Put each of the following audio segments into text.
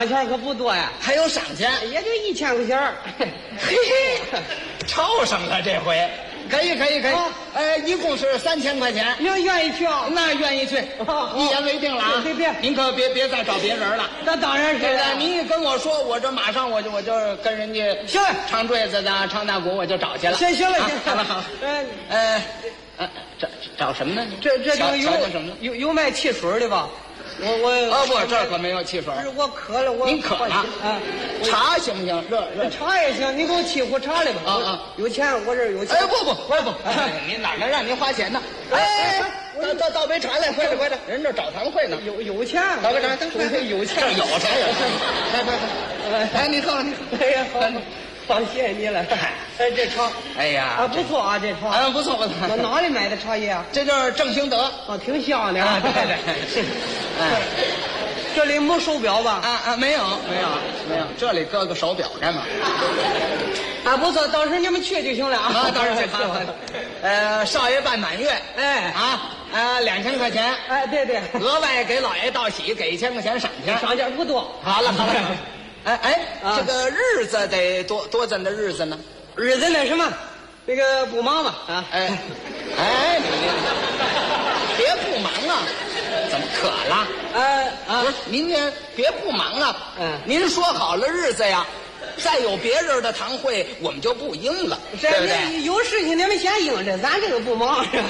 钱可不多呀， 还有赏钱， 也就1000块钱。 嘿嘿，超上了这回，可以。一共是3000块钱。 您愿意去啊？ 那愿意去，一言为定了啊！ 别， 您可别再找别人了。 那当然是了。 您一跟我说，我这马上我就跟人家行， 唱坠子的、唱大鼓，我就找去了。 行了， 好。找什么呢？ 这就有卖汽水的吧？我不，这可没有汽水。 我渴了， 您渴了啊？ 茶行不行？热茶也行，你给我沏壶茶来吧。有钱，我这有钱。 不，您哪能让您花钱呢？倒杯茶来，快点！人这找堂会呢。 有钱， 倒杯茶， 有钱， 这有茶。来，你喝。 哎呀，好，谢谢你了。这茶， 哎呀， 不错啊，这茶。 不错。 哪里买的茶叶啊？ 这就是正兴德。 挺香的啊。 对。 这里没手表吧？ 没有，这里搁个手表干嘛？ 不错，到时候你们去就行了啊。 到时候去。少爷办满月，2000块钱。 对。 额外给老爷道喜，给1000块钱赏钱。 赏钱不多。 好了。这个日子得多怎的日子呢？ 日子那什么，那个不忙嘛啊。 你别不忙啊。怎么渴了？不是，您也别不忙啊。您说好了日子呀，再有别人的堂会，我们就不应了，对不对？ 有事情你们先应着，咱这个不忙是吧？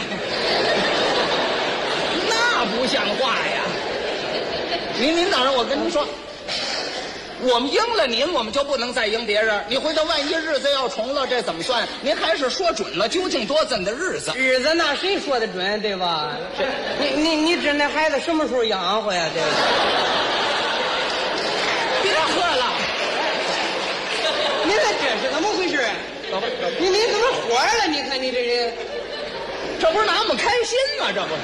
那不像话呀！您等着，我跟您说，我们应了您，我们就不能再应别人。你回头万一日子要重了，这怎么算？您还是说准了，究竟多怎的日子？ 日子那谁说的准，对吧？你这那孩子什么时候养活呀？对吧？ 别喝了！ 你看这是怎么回事？你怎么火了？你看你这人， 这不是拿我们开心吗？这不是？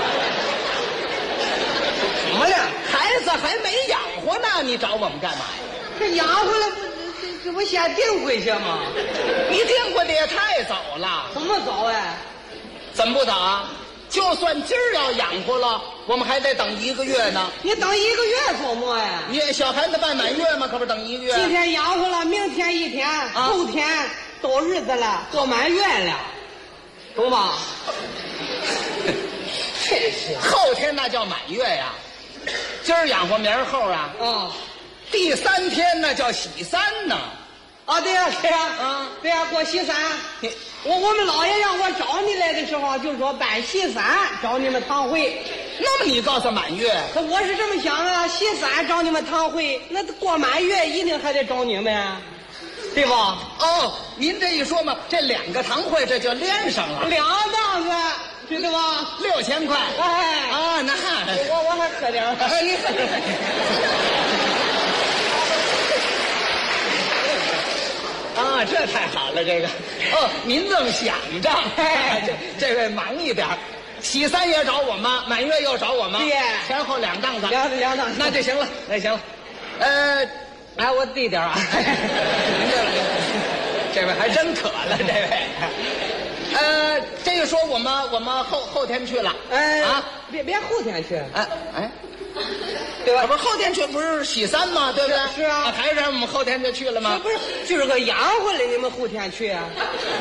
怎么了？ 孩子还没养活呢，你找我们干嘛呀？ 这养活了这不先订回去吗？ 你订回的也太早了。 怎么早呀？ 怎么不早啊？就算今儿要养活了，我们还得等1个月呢。 你等1个月做么呀？ 你小孩子办满月嘛，可不是等1个月？ 今天养活了，明天1天，后天到日子了，过满月了，懂吧？ 真是后天那叫满月呀，今儿养活明儿后啊。第3天那叫喜3呢。 对呀，过喜3。我们老爷让我找你来的时候，就说办喜3找你们堂会。 那么你告诉满月？ 可我是这么想的，喜3找你们堂会，那过满月一定还得找你们，对吧？ 您这一说嘛，这2个堂会这就连上了，2 档子，知道吧 ？6000块。那我还喝点。 你喝点。这太好了，这个您这么想着，这位忙一点，喜3也找我们，满月又找我们，前后2档子， 两档子， 那就行了， 我递点啊。 这位还真渴了，这位。这一说我们后天去了， 别后天去， 对吧？不是后天去，不是喜3吗？对不对？ 是啊， 还是我们后天就去了吗？ 不是，就是个养活了，你们后天去啊？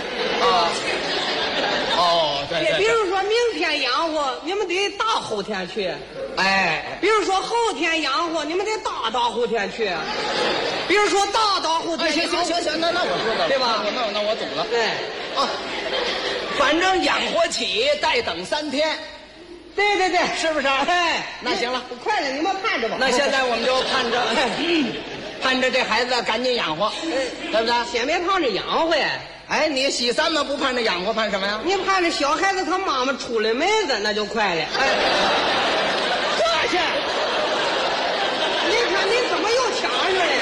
对。比如说明天养活，你们得大后天去。比如说后天养活，你们得大后天去。比如说大后天。 行，那我知道了， 对吧？ 那我懂了。反正养活起，再等3天。 对， 是不是？那行了， 快了，你们盼着吧。 那现在我们就盼着这孩子赶紧养活，对不对？ 先别盼着养活呀。 你喜3嘛，不盼着养活，盼什么呀？ 你盼着小孩子他妈妈出了门子，那就快了。 这去！ 你看你怎么又抢上来？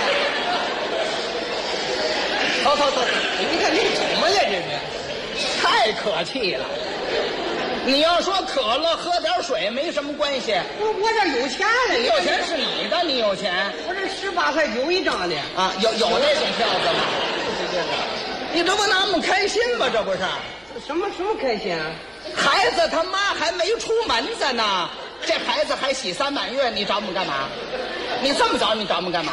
走，你看你怎么了？这是太可气了。你要说渴了喝点水没什么关系， 我这有钱了， 有钱是你的，你有钱。 我这18块9一张的有那种票子吗？你这不拿我们开心吗？这不是什么开心啊？ 孩子他妈还没出门子呢，这孩子还喜3满月，你找我们干嘛？你这么早你找我们干嘛？